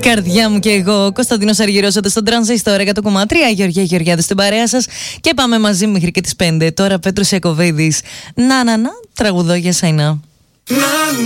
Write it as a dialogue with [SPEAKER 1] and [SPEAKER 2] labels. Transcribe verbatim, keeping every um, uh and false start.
[SPEAKER 1] Καρδιά μου και εγώ, Κωνσταντίνος Αργυρός εδώ στον Τρανζίστορ εκατό κόμμα τρία, Γεωργία Γεωργιάδη στην παρέα σας και πάμε μαζί μέχρι και τις πέντε. Τώρα Πέτρος Ιακωβίδης, να να να, τραγουδό για σένα.